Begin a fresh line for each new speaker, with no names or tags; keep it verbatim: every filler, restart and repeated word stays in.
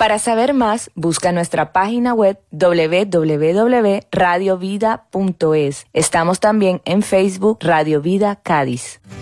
Para saber más, busca nuestra página web doble u doble u doble u punto radio vida punto es. Estamos también en Facebook Radio Vida Cádiz.